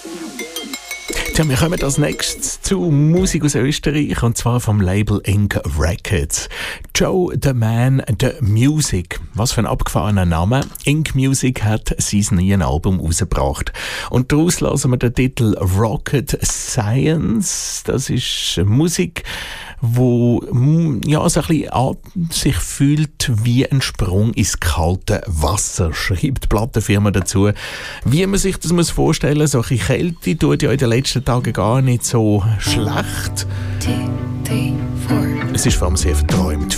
Ja, wir kommen als nächstes zu Musik aus Österreich, und zwar vom Label Ink Records. Joe the Man, the Music. Was für ein abgefahrener Name. Ink Music hat sein neues Album rausgebracht. Und daraus lassen wir den Titel Rocket Science. Das ist Musik, wo ja, so ein bisschen an sich fühlt wie ein Sprung ins kalte Wasser, schreibt die Plattenfirma dazu. Wie man sich das vorstellen muss, solche Kälte tut ja in den letzten Tagen gar nicht so schlecht. Es ist vor allem sehr verträumt.